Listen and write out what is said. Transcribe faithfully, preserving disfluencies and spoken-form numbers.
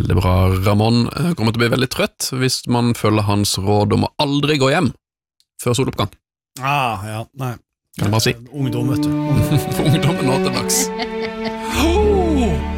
Veldig bra. Ramon kommer til å bli veldig trøtt hvis man følger hans råd om å aldri gå hjem før soloppgang. Ah, ja, nei. Kan jeg bare si. Ungdom, vet du. Ungdommen nå til dags. Oh!